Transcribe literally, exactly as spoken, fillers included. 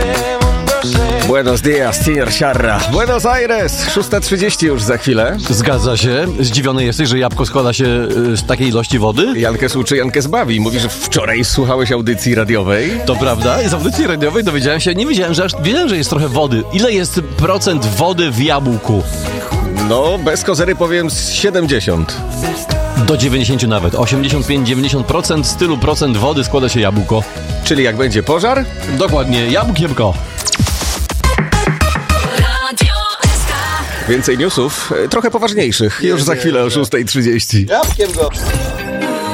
Buenos dias, señor Sierra. Buenos Aires, szósta trzydzieści już za chwilę. Zgadza się. Zdziwiony jesteś, że jabłko składa się z takiej ilości wody? Jankę uczy, Jankę zbawi. Mówi, że wczoraj słuchałeś audycji radiowej. To prawda. Z audycji radiowej dowiedziałem się, nie wiedziałem, że aż wiedziałem, że jest trochę wody. Ile jest procent wody w jabłku? No, bez kozery powiem z siedemdziesiąt. Do dziewięćdziesiąt nawet. osiemdziesiąt pięć do dziewięćdziesięciu procent z tylu procent wody składa się jabłko. Czyli jak będzie pożar? Dokładnie, jabłkiemko. Więcej newsów, trochę poważniejszych, już za chwilę o szósta trzydzieści. Jabłkiem go!